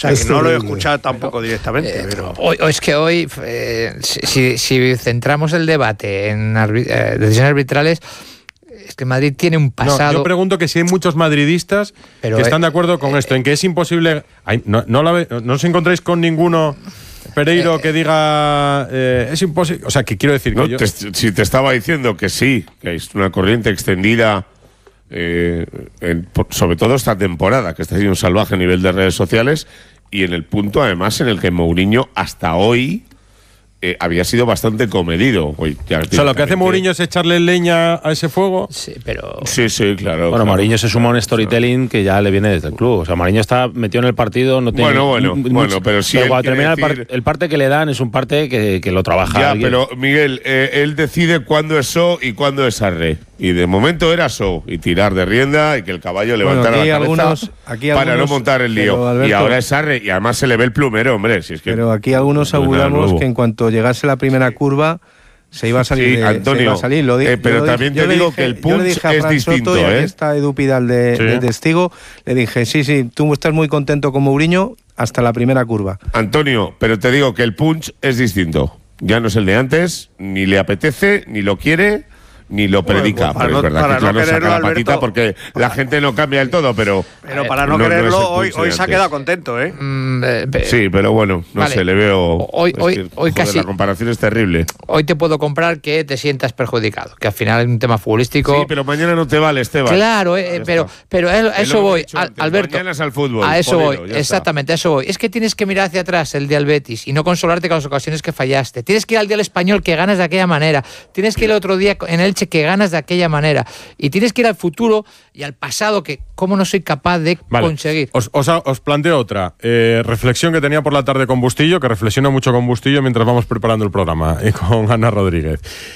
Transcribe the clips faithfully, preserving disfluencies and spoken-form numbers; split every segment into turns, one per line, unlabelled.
sea, que no lo he escuchado tampoco pero, directamente. Eh, pero...
Hoy, hoy es que hoy, eh, si, si centramos el debate en arbit- eh, decisiones arbitrales, es que Madrid tiene un pasado...
No, yo pregunto que si hay muchos madridistas pero que están de acuerdo con eh, esto, en que es imposible... Hay, no, no, la, no os encontráis con ninguno... Pereiro que diga eh, es imposible, o sea, que quiero decir que
no,
yo...
te, si te estaba diciendo que sí, que es una corriente extendida, eh, en, sobre todo esta temporada, que está siendo un salvaje a nivel de redes sociales, y en el punto además en el que Mourinho hasta hoy eh, había sido bastante comedido. Hoy, ya,
o sea, lo que hace Mourinho es echarle leña a ese fuego.
Sí, pero...
Sí, sí, claro.
Bueno,
claro.
Mourinho se suma a un storytelling que ya le viene desde el club. O sea, Mourinho está metido en el partido, no tiene...
Bueno, bueno,
mucho,
bueno, pero sí.
Pero cuando termina
decir...
el, par, el parte que le dan es un parte que, que lo trabaja
Ya,
alguien.
pero Miguel, eh, él decide cuándo es so y cuándo es arre. Y de momento era so, y tirar de rienda y que el caballo levantara
bueno,
la cabeza
algunos, aquí
para
algunos,
no montar el lío.
Alberto,
y ahora es arre, y además se le ve el plumero, hombre. Si es que
pero aquí algunos auguramos que en cuanto llegase la primera curva se iba a salir.
Sí,
de,
Antonio,
se iba a salir. Lo di,
eh, pero
lo
también
dije,
te digo
dije,
que el punch
es
Fran
Soto,
distinto,
y
¿eh?
aquí está Edu Pidal de,
sí.
de testigo. Le dije, sí, sí, tú estás muy contento con Mourinho hasta la primera curva.
Antonio, pero te digo que el punch es distinto. Ya no es el de antes, ni le apetece, ni lo quiere, ni lo predica.
Bueno, pues
pero
no,
es verdad que
no
claro, saca la
Alberto,
patita porque la gente no cambia del todo, pero...
Pero para no,
no
quererlo,
no
hoy, hoy se ha quedado contento, ¿eh?
Mm, eh, eh
sí, pero bueno, no
vale.
sé, le veo...
Hoy, hoy,
que,
hoy
joder,
casi...
La comparación es terrible.
Hoy te puedo comprar que te sientas perjudicado, que al final es un tema futbolístico...
Sí, pero mañana no te vale, Esteban.
Claro, eh, pero, pero a eso voy, al, Alberto.
Mañana es al fútbol.
A eso
jodido,
voy, exactamente, a eso voy. Es que tienes que mirar hacia atrás el día del Betis y no consolarte con las ocasiones que fallaste. Tienes que ir al día del Español que ganas de aquella manera. Tienes que ir el otro día en Elche que ganas de aquella manera. Y tienes que ir al futuro y al pasado que cómo no soy capaz de
vale.
conseguir.
Os, os, os planteo otra eh, reflexión que tenía por la tarde con Bustillo, que reflexiona mucho con Bustillo mientras vamos preparando el programa, y con Ana Rodríguez.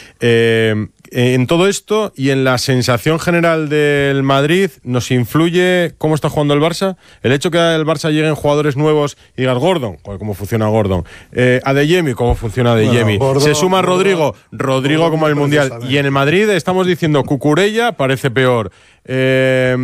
Eh, en todo esto y en la sensación general del Madrid, ¿nos influye cómo está jugando el Barça? El hecho que el Barça lleguen jugadores nuevos y digas Gordon, ¿cómo funciona Gordon? Eh, Adeyemi, ¿cómo funciona Adeyemi?
Bueno,
Se suma
Gordon,
Rodrigo, Rodrigo
Gordon,
como el Mundial. Y en el Madrid estamos diciendo Cucurella parece peor. Eh,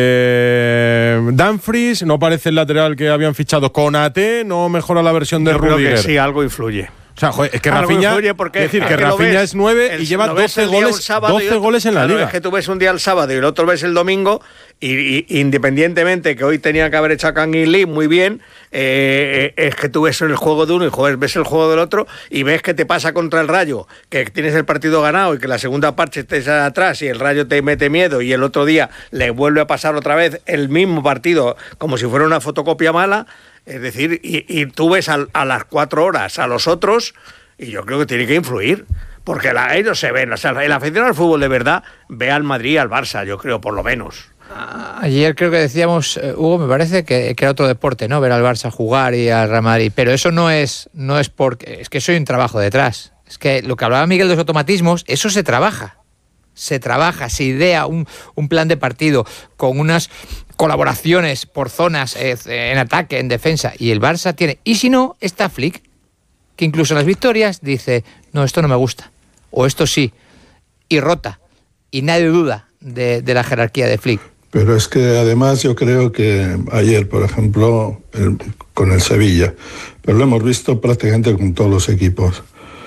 eh, Dumfries no parece el lateral que habían fichado. Konate no mejora la versión de
Yo
Rudiger.
creo que sí, algo influye.
O sea, joder, es que
Algo
Rafinha,
influye porque,
es decir,
es
que
que lo
Rafinha
ves,
es nueve y
el,
lleva doce goles, doce
otro,
goles en la
claro,
liga.
Es que tú ves un día el sábado y el otro ves el domingo y, y independientemente que hoy tenía que haber hecho a Kangin Lee muy bien, eh, es que tú ves el juego de uno y joder, ves el juego del otro y ves que te pasa contra el Rayo, que tienes el partido ganado y que la segunda parte estés atrás y el Rayo te mete miedo y el otro día le vuelve a pasar otra vez el mismo partido como si fuera una fotocopia mala. Es decir, y, y tú ves a, a las cuatro horas a los otros y yo creo que tiene que influir, porque la, ellos se ven, o sea, el aficionado al fútbol de verdad ve al Madrid y al Barça, yo creo, por lo menos.
Ayer creo que decíamos, uh, Hugo, me parece que, que era otro deporte, ¿no? Ver al Barça jugar y al Real Madrid, pero eso no es, no es porque, es que eso hay un trabajo detrás. Es que lo que hablaba Miguel de los automatismos, eso se trabaja. Se trabaja, se idea un, un plan de partido con unas colaboraciones por zonas eh, en ataque, en defensa, y el Barça tiene, y si no, está Flick, que incluso en las victorias dice, no, esto no me gusta, o esto sí, y rota, y nadie duda de, de la jerarquía de Flick.
Pero es que además yo creo que ayer, por ejemplo, el, con el Sevilla, pero lo hemos visto prácticamente con todos los equipos.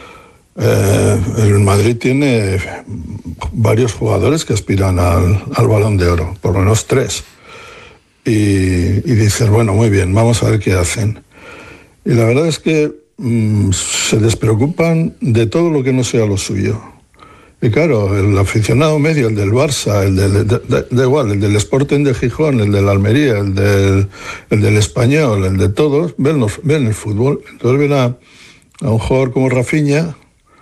Eh, el Madrid tiene varios jugadores que aspiran al, al Balón de Oro, por lo menos tres. Y, y dices, bueno, muy bien, vamos a ver qué hacen. Y la verdad es que mmm, se despreocupan de todo lo que no sea lo suyo. Y claro, el aficionado medio, el del Barça, el del, de, de, de igual, el del Sporting de Gijón, el del Almería, el del, el del Español, el de todos, ven, los, ven el fútbol. Entonces ven a, a un jugador como Rafinha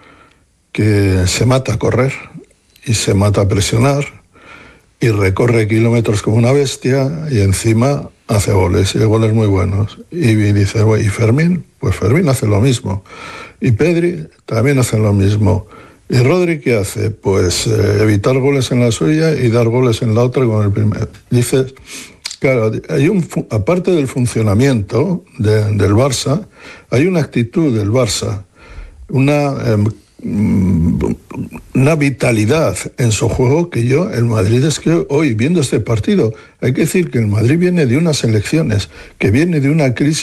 que se mata a correr y se mata a presionar y recorre kilómetros como una bestia y encima hace goles, y goles muy buenos. Y dice, ¿y Fermín? Pues Fermín hace lo mismo. Y Pedri también hace lo mismo. ¿Y Rodri qué hace? Pues eh, evitar goles en la suya y dar goles en la otra con el primero. Dices, claro, hay un, aparte del funcionamiento de, del Barça, hay una actitud del Barça, una... Eh, una vitalidad en su juego que yo, el Madrid, es que hoy, viendo este partido, hay que decir que el Madrid viene de unas elecciones, que viene de una crisis